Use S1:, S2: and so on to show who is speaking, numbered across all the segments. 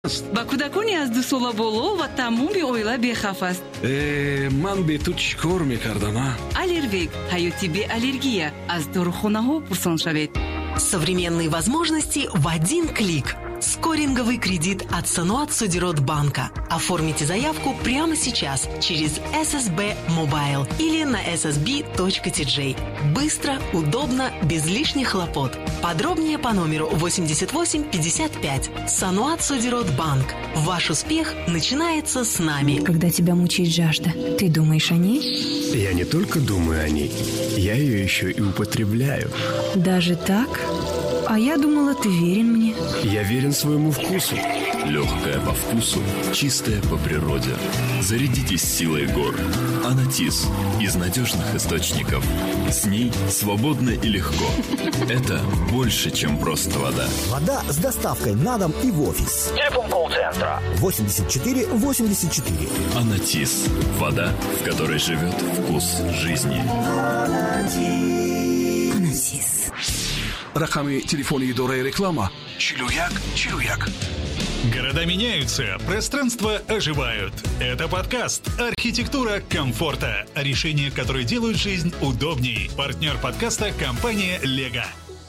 S1: Бакуда куни аз ду сола боло ва тамоми оила бехаф аст.
S2: ман бе ту чӣ кор мекардам?
S1: Аллервек, ҳаёти беаллергия. Аз дорухонаҳо пурсон шавед.
S3: Современные возможности в один клик. Скоринговый кредит от Сануат Судирот банка. Оформите заявку прямо сейчас через SSB Mobile или на ssb.tj. Быстро, удобно, без лишних хлопот. Подробнее по номеру 8855. Сануат Судирот банк. Ваш успех начинается с нами.
S4: Когда тебя мучает жажда, ты думаешь о ней?
S5: Я не только думаю о ней, я ее еще и употребляю.
S4: Даже так? А я думала, ты верен мне.
S5: Я верен своему вкусу.
S6: Легкая по вкусу, чистая по природе. Зарядитесь силой гор. Анатис из надежных источников. С ней свободно и легко. Это больше, чем просто вода.
S7: Вода с доставкой на дом и в офис.
S8: Телефон колл-центра 84 84.
S6: Анатис. Вода, в которой живет вкус жизни.
S4: Анатис.
S2: рақами телефони идораи реклама 4141.
S9: Города меняются, пространства оживают. Это подкаст «Архитектура комфорта». Решения, которые делают жизнь удобней. Партнер подкаста – компания «Лего».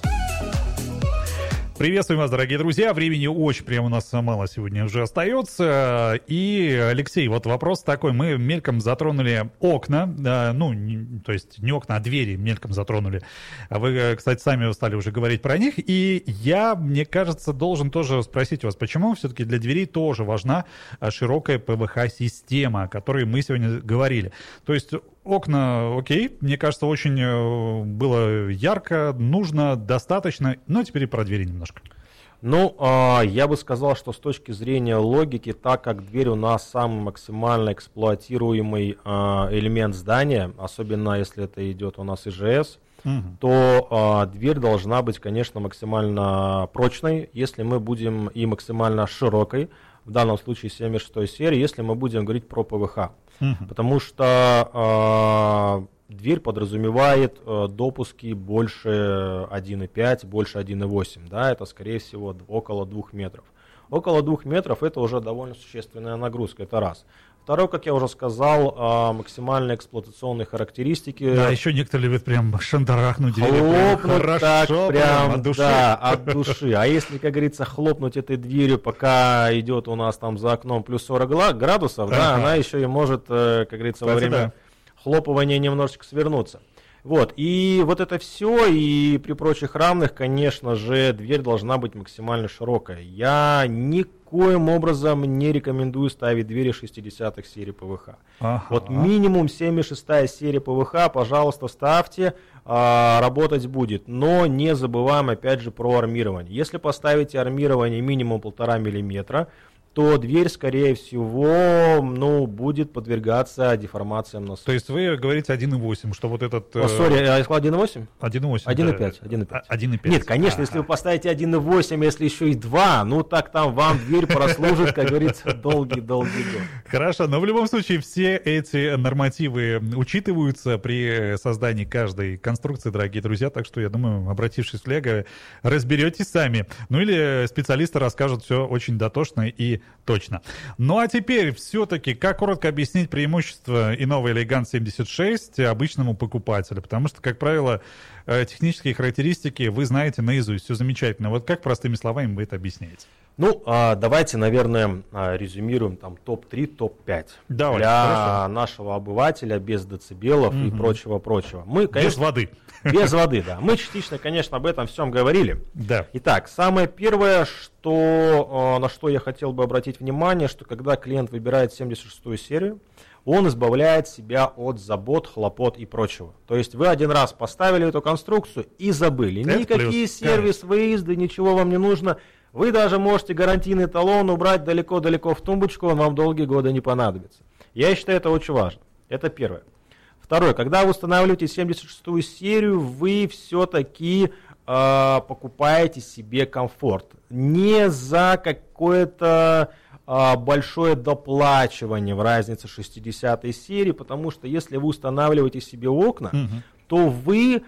S10: Приветствуем вас, дорогие друзья. Времени очень прямо у нас мало сегодня уже остается. И, Алексей, вот вопрос такой. Мы мельком затронули окна. То есть не окна, а двери мельком затронули. Вы, кстати, сами стали уже говорить про них. И я, мне кажется, должен тоже спросить вас, почему все-таки для дверей тоже важна широкая ПВХ-система, о которой мы сегодня говорили. То есть окна, окей, мне кажется, очень было ярко, нужно, достаточно. Но теперь и про двери немножко.
S11: Я бы сказал, что с точки зрения логики, так как дверь у нас самый максимально эксплуатируемый элемент здания, особенно если это идет у нас ИЖС, то дверь должна быть, конечно, максимально прочной, если мы будем и максимально широкой, в данном случае 76-й серии, если мы будем говорить про ПВХ. Потому что дверь подразумевает допуски больше 1,5, больше 1,8. Да, это, скорее всего, около 2 метров. Около 2 метров это уже довольно существенная нагрузка, это раз. Второе, как я уже сказал, максимальные эксплуатационные характеристики.
S10: Да, еще некоторые любят прям шандарахнуть дверь.
S11: Хлопнуть так прям от души. Да, от души. А если, как говорится, хлопнуть этой дверью, пока идет у нас там за окном плюс 40 градусов, да, она еще и может, как говорится, во время хлопывания немножечко свернуться. Вот, и вот это все, и при прочих равных, конечно же, дверь должна быть максимально широкая. Я никоим образом не рекомендую ставить двери 60-х серий ПВХ. Вот минимум 76-я серия ПВХ, пожалуйста, ставьте, работать будет. Но не забываем, опять же, про армирование. Если поставите армирование минимум 1,5 мм, то дверь, скорее всего, будет подвергаться деформациям носа.
S10: То есть вы говорите 1,8, что вот этот...
S11: я сказал 1,8?
S10: 1,8.
S11: 1,5.
S10: 1,5.
S11: Нет, конечно, если вы поставите 1,8, если еще и 2, так там вам дверь прослужит, как говорится, долгий-долгий год.
S10: Хорошо, но в любом случае все эти нормативы учитываются при создании каждой конструкции, дорогие друзья, так что, я думаю, обратившись в Лего, разберетесь сами. Или специалисты расскажут все очень дотошно и точно. А теперь все-таки, как коротко объяснить преимущество иного Elegant 76 обычному покупателю? Потому что, как правило, технические характеристики вы знаете наизусть, все замечательно. Вот как простыми словами вы это объясняете?
S11: Давайте, наверное, резюмируем там топ-3, топ-5 для нашего обывателя без децибелов и прочего-прочего. Мы, конечно,
S10: без воды.
S11: Без воды, да. Мы частично, конечно, об этом всем говорили.
S10: Да.
S11: Итак, самое первое, на что я хотел бы обратить внимание, что когда клиент выбирает 76-ю серию, он избавляет себя от забот, хлопот и прочего. То есть вы один раз поставили эту конструкцию и забыли. Это никакие сервис-выезды, ничего вам не нужно. Вы даже можете гарантийный талон убрать далеко-далеко в тумбочку, он вам долгие годы не понадобится. Я считаю, это очень важно. Это первое. Второе, когда вы устанавливаете 76-ю серию, вы все-таки покупаете себе комфорт. Не за какое-то большое доплачивание в разнице 60-й серии, потому что если вы устанавливаете себе окна, то вы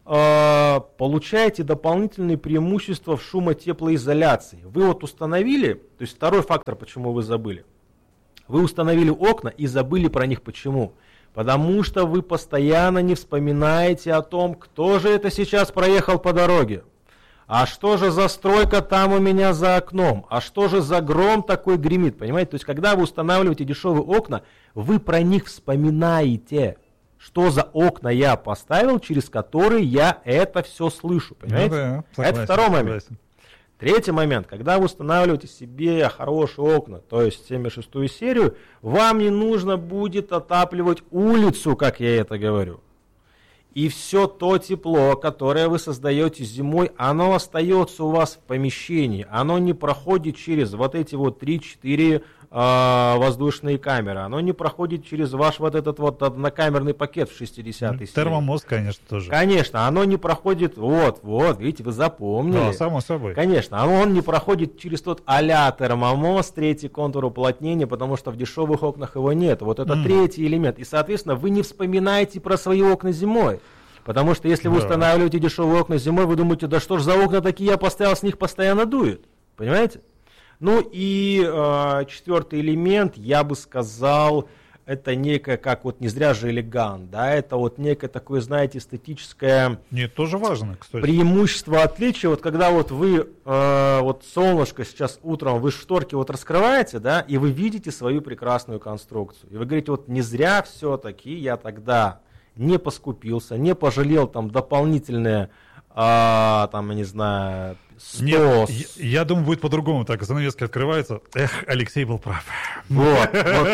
S11: получаете дополнительные преимущества в шумо-теплоизоляции. Вы вот установили, то есть второй фактор, почему вы забыли. Вы установили окна и забыли про них. Почему? Потому что вы постоянно не вспоминаете о том, кто же это сейчас проехал по дороге. А что же за стройка там у меня за окном? А что же за гром такой гремит? Понимаете? То есть, когда вы устанавливаете дешевые окна, вы про них вспоминаете. Что за окна я поставил, через которые я это все слышу. Понимаете? Ну да, согласен, это второй момент. Согласен. Третий момент. Когда вы устанавливаете себе хорошие окна, то есть 76-ю серию, вам не нужно будет отапливать улицу, как я это говорю. И все то тепло, которое вы создаете зимой, оно остается у вас в помещении. Оно не проходит через вот эти вот 3-4 воздушные камеры. Оно не проходит через ваш вот этот вот однокамерный пакет в 60-й серии.
S10: Термомост, конечно, тоже.
S11: Конечно, оно не проходит, вот, видите, вы запомнили.
S10: Да, само собой.
S11: Конечно, он не проходит через тот а-ля термомост, третий контур уплотнения, потому что в дешевых окнах его нет. Вот это третий элемент. И, соответственно, вы не вспоминаете про свои окна зимой. Потому что если вы устанавливаете дешевые окна зимой, вы думаете, да что ж за окна такие я поставил, с них постоянно дует. Понимаете? Ну и четвертый элемент, я бы сказал, это некое, как вот не зря же элегант, да, это вот некое такое, знаете, эстетическое...
S10: Нет, тоже важно, кстати.
S11: Преимущество, отличие, вот когда вот вы, вот солнышко сейчас утром, вы шторки вот раскрываете, да, и вы видите свою прекрасную конструкцию. И вы говорите, вот не зря все-таки я тогда не поскупился, не пожалел там дополнительные, там, я не знаю...
S10: Нет, я думаю, будет по-другому. Так, занавески открываются. Эх, Алексей был прав.
S11: Вот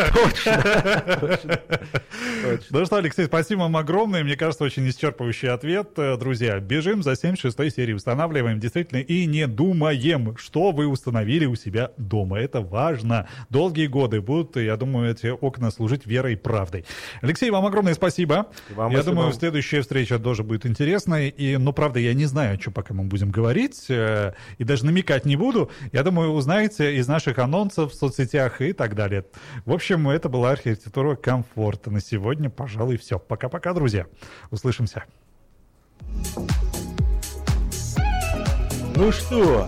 S11: точно.
S10: Ну что, Алексей, спасибо вам огромное. Мне кажется, очень исчерпывающий ответ. Друзья, бежим за 76-й серией, устанавливаем действительно и не думаем, что вы установили у себя дома. Это важно. Долгие годы будут, я думаю, эти окна служить верой и правдой. Алексей, вам огромное спасибо. Я думаю, следующая встреча тоже будет интересной. Но, правда, я не знаю, что пока мы будем говорить. И даже намекать не буду. Я думаю, узнаете из наших анонсов в соцсетях и так далее. В общем, это была архитектура комфорта. На сегодня, пожалуй, все. Пока-пока, друзья. Услышимся.
S11: Ну что?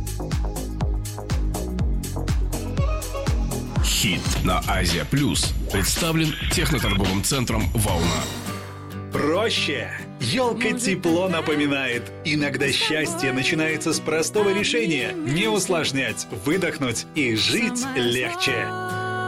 S2: Хит на Азия Плюс представлен техноторговым центром «Волна».
S9: Проще. Елка тепло напоминает. Иногда счастье начинается с простого решения. Не усложнять, выдохнуть и жить легче.